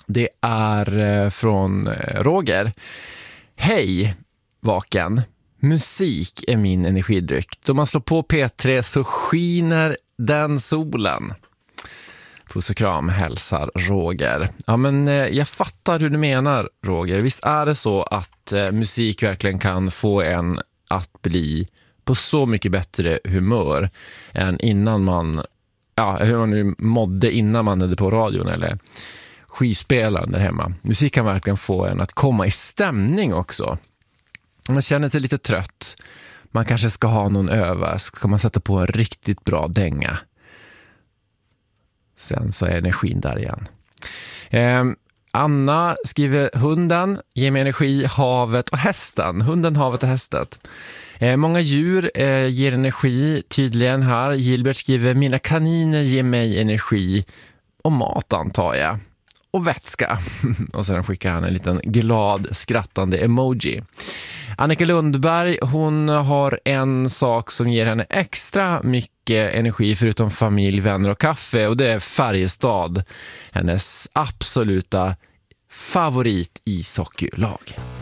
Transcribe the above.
Det är från Roger. Hej, vaken. Musik är min energidryck. Då man slår på P3 så skiner den solen. Puss och kram, hälsar Roger. Ja, men jag fattar hur du menar, Roger. Visst är det så att musik verkligen kan få en att bli på så mycket bättre humör än innan man, hur man nu mådde innan man hade på radion eller skivspelaren där hemma. Musik kan verkligen få en att komma i stämning också. Man känner sig lite trött. Man kanske ska ha någon öva. Ska man sätta på en riktigt bra dänga. Sen så är energin där igen. Anna skriver hunden ger mig energi, havet och hästen. Hunden, havet och hästet. Många djur ger energi tydligen här. Gilbert skriver mina kaniner ger mig energi och mat antar jag. Och vätska. Och sen skickar han en liten glad skrattande emoji. Annika Lundberg, hon har en sak som ger henne extra mycket energi förutom familj, vänner och kaffe, och det är Färjestad. Hennes absoluta favorit ishockeylag.